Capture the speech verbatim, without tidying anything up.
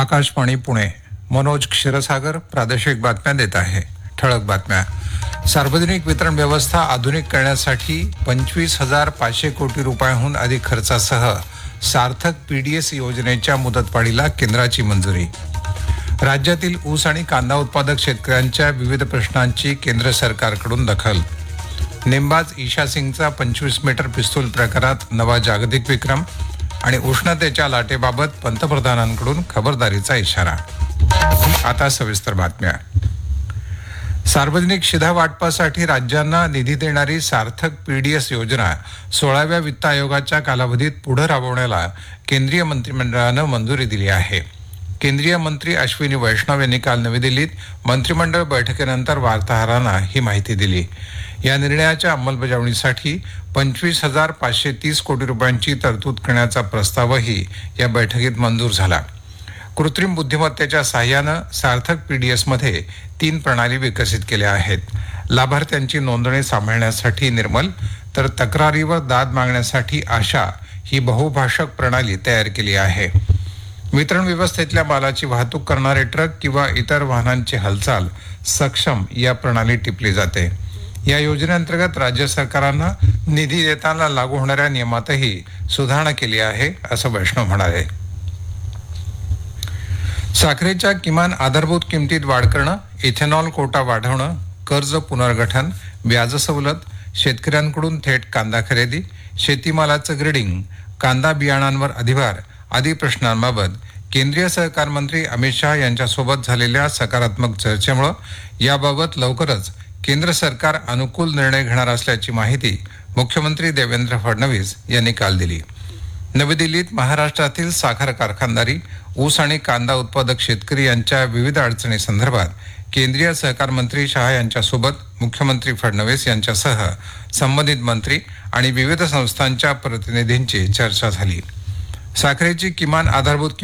आकाशवाणी पुणे. मनोज क्षीरसागर प्रादेशिक बातम्या देत आहे. ठळक बातम्या. सार्वजनिक वितरण व्यवस्था आधुनिक करण्यासाठी पंचवीस हजार पाचशे कोटी रुपयांहून अधिक खर्चासह सार्थक पीडीएस योजनेच्या मुदतवाढीला केंद्राची मंजुरी. राज्यातील ऊस आणि कांदा उत्पादक शेतकऱ्यांच्या विविध प्रश्नांची केंद्र सरकारकडून दखल. नेमबाज ईशा सिंगचा पंचवीस मीटर पिस्तूल प्रकारात नवा जागतिक विक्रम आणि उष्णतेच्या लाटेबाबत पंतप्रधानांकडून खबरदारीचा इशारा. आता सविस्तर बातम्या. सार्वजनिक शिधा वाटपासाठी राज्यांना निधी देणारी सार्थक पीडीएस योजना सोळाव्या वित्त आयोगाच्या कालावधीत पुढे राबवण्याला केंद्रीय मंत्रिमंडळानं मंजुरी दिली आहे. केंद्रीय मंत्री अश्विनी वैष्णव यांनी काल नवी दिल्लीत मंत्रिमंडळ बैठकीनंतर वार्ताहरांना ही माहिती दिली. या निर्णयाच्या अंमलबजावणीसाठी पंचवीस हजार पाचशे तीस कोटी रुपयांची तरतूद करण्याचा प्रस्तावही या बैठकीत मंजूर झाला. कृत्रिम बुद्धिमत्तेच्या साह्यानं सार्थक पीडीएसमध्ये तीन प्रणाली विकसित केल्या आहेत. लाभार्थ्यांची नोंदणी सांभाळण्यासाठी निर्मल तर तक्रारीवर दाद मागण्यासाठी आशा ही बहुभाषक प्रणाली तयार केली आहे. वितरण व्यवस्थेतल्या मालाची वाहतूक करणारे ट्रक किंवा इतर वाहनांची हालचाल सक्षम या प्रणाली टिपली जाते. या योजनेअंतर्गत राज्य सरकारांना निधी देताना लागू होणाऱ्या नियमातही सुधारणा केली आहे, असं वैष्णव म्हणाले. साखरेच्या किमान आधारभूत किमतीत वाढ करणं, इथेनॉल कोटा वाढवणं, कर्ज पुनर्गठन, व्याज सवलत, शेतकऱ्यांकडून थेट कांदा खरेदी, शेतीमालाचं ग्रेडिंग, कांदा बियाणांवर अधिभार आदी प्रश्नांबाबत केंद्रीय सहकार मंत्री अमित शहा यांच्यासोबत झालेल्या सकारात्मक चर्चेमुळे याबाबत लवकरच केंद्र सरकार अनुकूल निर्णय घेणार असल्याची माहिती मुख्यमंत्री देवेंद्र फडणवीस यांनी काल दिली. नवी दिल्लीत महाराष्ट्रातील साखर कारखानदारी, ऊस आणि कांदा उत्पादक शेतकरी यांच्या विविध अडचणींसंदर्भात केंद्रीय सहकार मंत्री शहा यांच्यासोबत मुख्यमंत्री फडणवीस यांच्यासह संबंधित मंत्री आणि विविध संस्थांच्या प्रतिनिधींची चर्चा झाली. साखरेची किमान आधारभूत